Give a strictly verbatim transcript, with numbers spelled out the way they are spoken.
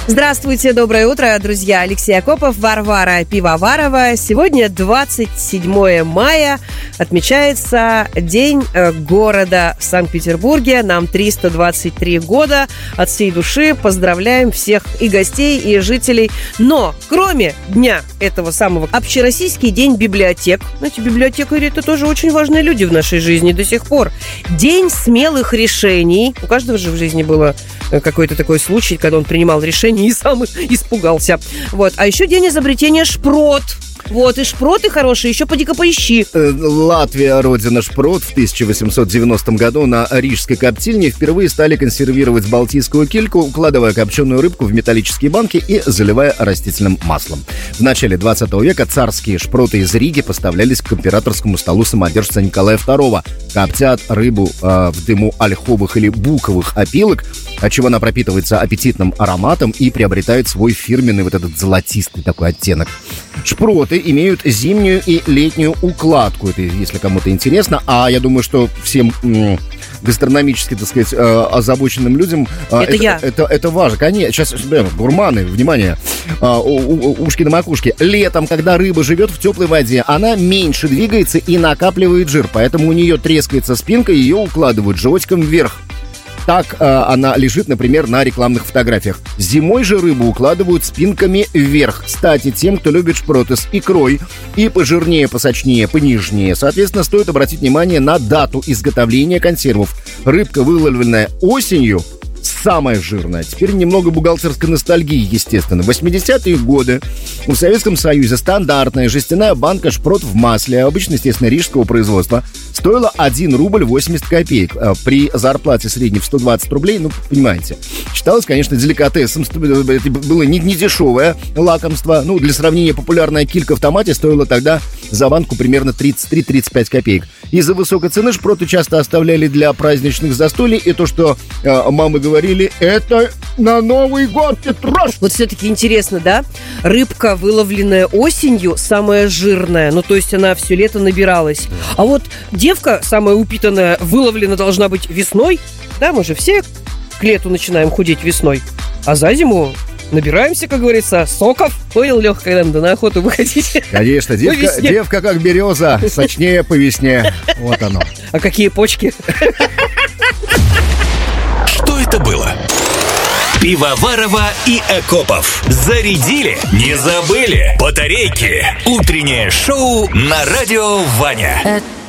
Здравствуйте, доброе утро, друзья. Алексей Акопов, Варвара Пивоварова. Сегодня двадцать седьмое мая, отмечается День города в Санкт-Петербурге. Нам триста двадцать три года. От всей души поздравляем всех и гостей, и жителей. Но, кроме дня этого самого, Общероссийский день библиотек. Знаете, библиотекари – это тоже очень важные люди в нашей жизни до сих пор. День смелых решений. У каждого же в жизни было какой-то такой случай, когда он принимал решение и сам испугался. Вот. А еще день изобретения шпрот. Вот, и шпроты хорошие, еще поди-ка поищи. Латвия, родина шпрот. В тысяча восемьсот девяностом году на Рижской коптильне впервые стали консервировать балтийскую кильку, укладывая копченую рыбку в металлические банки и заливая растительным маслом. В начале двадцатого века царские шпроты из Риги поставлялись к императорскому столу самодержца Николая второго. Коптят рыбу э, в дыму ольховых или буковых опилок, отчего она пропитывается аппетитным ароматом и приобретает свой фирменный вот этот золотистый такой оттенок. Шпроты имеют зимнюю и летнюю укладку, это если кому-то интересно, а я думаю, что всем м- гастрономически, так сказать, э, озабоченным людям э, это, это, я. это, это важно. Конечно, сейчас, да, гурманы, внимание, э, у, у, ушки на макушке. Летом, когда рыба живет в теплой воде, она меньше двигается и накапливает жир, поэтому у нее трескается спинка, ее укладывают животиком вверх. Так э, она лежит, например, на рекламных фотографиях. Зимой же рыбу укладывают спинками вверх. Кстати, тем, кто любит шпроты с икрой и пожирнее, посочнее, понежнее, соответственно, стоит обратить внимание на дату изготовления консервов. Рыбка, выловленная осенью, самая жирная. Теперь немного бухгалтерской ностальгии, естественно. В восьмидесятые годы в Советском Союзе стандартная жестяная банка шпрот в масле, обычно, естественно, рижского производства, стоила один рубль восемьдесят копеек. При зарплате средней в сто двадцать рублей, ну, понимаете, считалось, конечно, деликатесом. Это было не, не дешевое лакомство. Ну, для сравнения, популярная килька в томате стоила тогда за банку примерно тридцать три - тридцать пять копеек. Из-за высокой цены шпроты часто оставляли для праздничных застолий. И то, что э, мамы говорили, это на Новый год, Петрош! Вот все-таки интересно, да? Рыбка, выловленная осенью, самая жирная. Ну, то есть она все лето набиралась. А вот девка, самая упитанная, выловлена должна быть весной. Да, мы же все к лету начинаем худеть весной. А за зиму набираемся, как говорится, соков. Понял, Лех, когда надо на охоту выходить? Конечно, девка, девка как береза, сочнее по весне. Вот оно. А какие почки? Что это было? Пивоварова и Акопов. Зарядили? Не забыли? Батарейки. Утреннее шоу на радио Ваня.